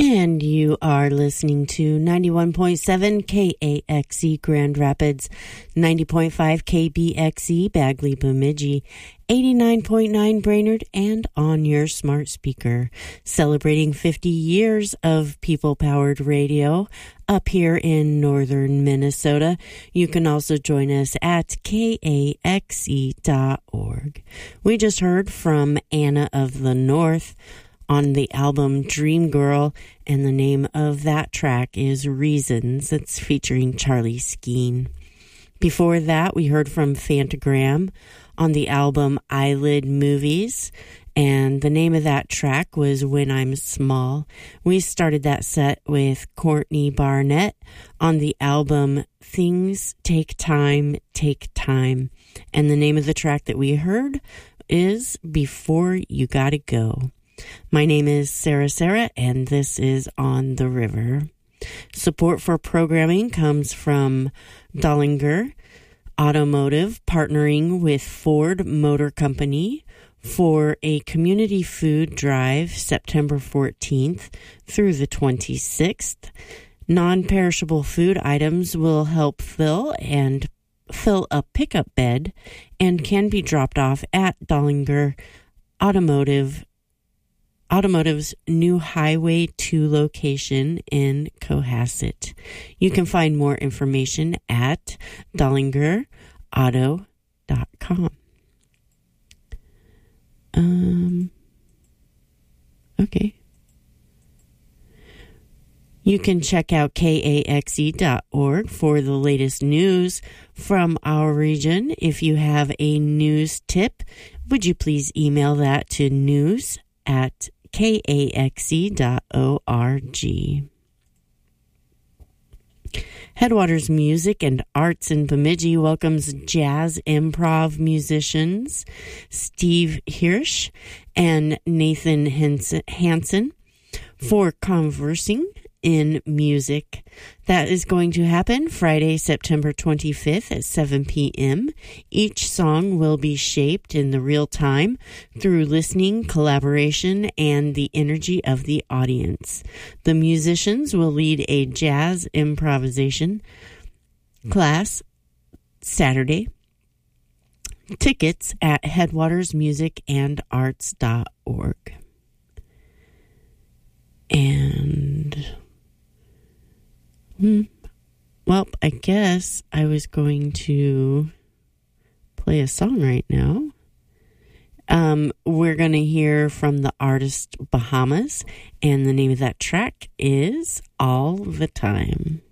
And you are listening to 91.7 KAXE Grand Rapids, 90.5 KBXE Bagley Bemidji, 89.9 Brainerd, and on your smart speaker. Celebrating 50 years of people-powered radio up here in northern Minnesota. You can also join us at kaxe.org. We just heard from Anna of the North on the album Dream Girl, and the name of that track is Reasons. It's featuring Charlie Skeen. Before that, we heard from Fantagram on the album Eyelid Movies, and the name of that track was When I'm Small. We started that set with Courtney Barnett on the album Things Take Time, and the name of the track that we heard is Before You Gotta Go. My name is Sarah, and this is On the River. Support for programming comes from Dollinger Automotive, partnering with Ford Motor Company for a community food drive September 14th through the 26th. Non-perishable food items will help fill a pickup bed and can be dropped off at Dollinger Automotive's new Highway 2 location in Cohasset. You can find more information at dollingerauto.com. Okay. You can check out kaxe.org for the latest news from our region. If you have a news tip, would you please email that to news@kaxe.org. Headwaters Music and Arts in Bemidji welcomes jazz improv musicians Steve Hirsch and Nathan Hansen for conversing in music. That is going to happen Friday, September 25th at 7 p.m. Each song will be shaped in the real time through listening, collaboration, and the energy of the audience. The musicians will lead a jazz improvisation class Saturday. Tickets at headwatersmusicandarts.org. And well, I guess I was going to play a song right now. We're going to hear from the artist Bahamas, and the name of that track is All the Time.